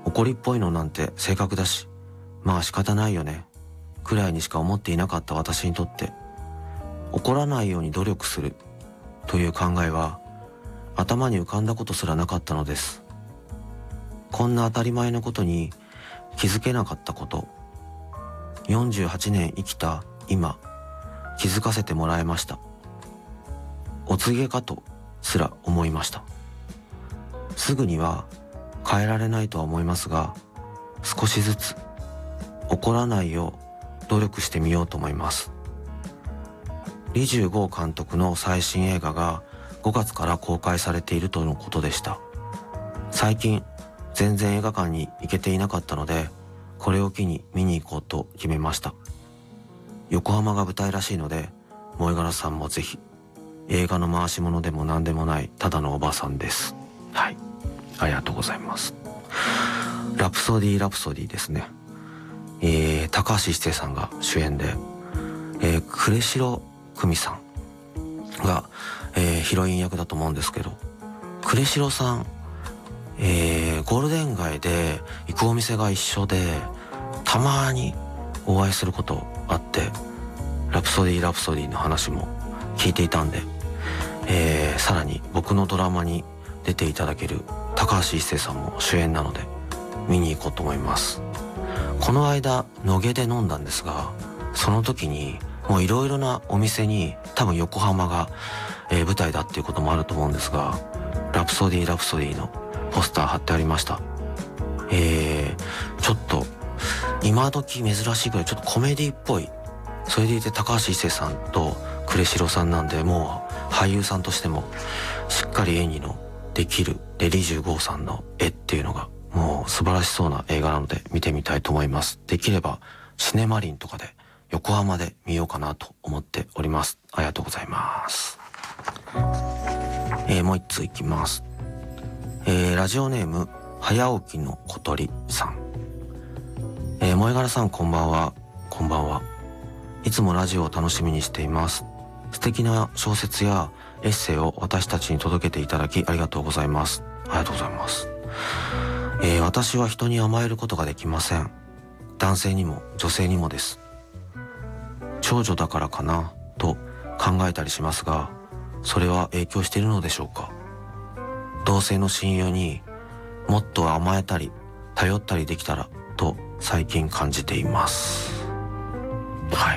怒りっぽいのなんて性格だし、まあ仕方ないよねくらいにしか思っていなかった私にとって、怒らないように努力するという考えは頭に浮かんだことすらなかったのです。こんな当たり前のことに気づけなかったこと、48年生きた今気づかせてもらいました。お告げかとすら思いました。すぐには変えられないとは思いますが、少しずつ怒らないよう努力してみようと思います。李重剛監督の最新映画が5月から公開されているとのことでした。最近全然映画館に行けていなかったので、これを機に見に行こうと決めました。横浜が舞台らしいので、萌柄さんもぜひ。映画の回し物でも何でもないただのおばさんです。はい、ありがとうございます。ラプソディですね。高橋一生さんが主演で、呉城久美さんが、ヒロイン役だと思うんですけど、呉城さん、ゴールデン街で行くお店が一緒で、たまにお会いすることあって、ラプソディの話も聞いていたんで、さらに僕のドラマに出ていただける高橋一生さんも主演なので見に行こうと思います。この間野毛で飲んだんですが、その時にもういろいろなお店に、多分横浜が、舞台だっていうこともあると思うんですが、ラプソディのポスター貼ってありました。ちょっと今時珍しいぐらいちょっとコメディっぽい、それでいて高橋一生さんと呉城さんなんで、もう俳優さんとしてもしっかり演技のできる李重剛さんの絵っていうのがもう素晴らしそうな映画なので見てみたいと思います。できればシネマリンとかで横浜で見ようかなと思っております。ありがとうございます。もう一通いきます。ラジオネーム早起きの小鳥さん。萌柄さん、こんばんは。こんばんは。いつもラジオを楽しみにしています。素敵な小説やエッセイを私たちに届けていただきありがとうございます。ありがとうございます。私は人に甘えることができません。男性にも女性にもです。長女だからかなと考えたりしますが、それは影響しているのでしょうか。同性の親友にもっと甘えたり頼ったりできたらと最近感じています。はい、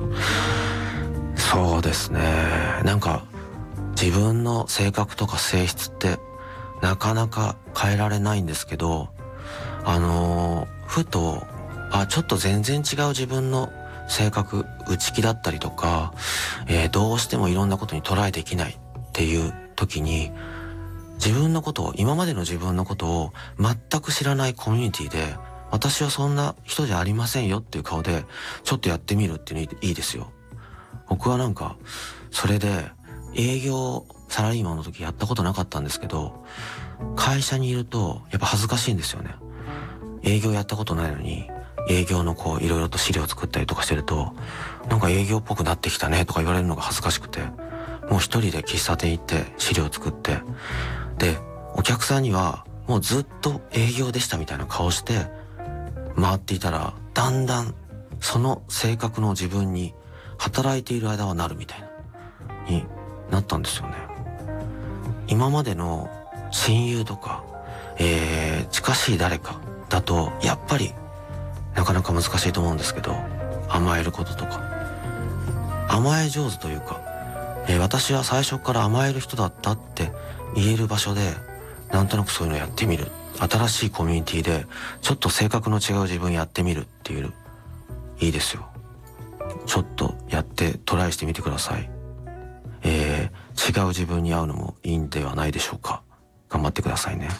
そうですね。なんか自分の性格とか性質ってなかなか変えられないんですけど、ふとちょっと全然違う自分の性格、内気だったりとか、どうしてもいろんなことにトライできないっていう時に、今までの自分のことを全く知らないコミュニティで、私はそんな人じゃありませんよっていう顔でちょっとやってみるっていうのいいですよ。僕はなんかそれで営業サラリーマンの時やったことなかったんですけど、会社にいるとやっぱ恥ずかしいんですよね。営業やったことないのに営業のいろいろと資料作ったりとかしてると、なんか営業っぽくなってきたねとか言われるのが恥ずかしくて、もう一人で喫茶店行って資料作って、でお客さんにはもうずっと営業でしたみたいな顔して回っていたら、だんだんその性格の自分に働いている間はなるみたいなになったんですよね。今までの親友とか、近しい誰かだとやっぱりなかなか難しいと思うんですけど、甘えることとか甘え上手というか、私は最初から甘える人だったって言える場所でなんとなくそういうのやってみる、新しいコミュニティでちょっと性格の違う自分やってみるっていう、いいですよ。ちょっとやってトライしてみてください。違う自分に会うのもいいんではないでしょうか。頑張ってくださいね。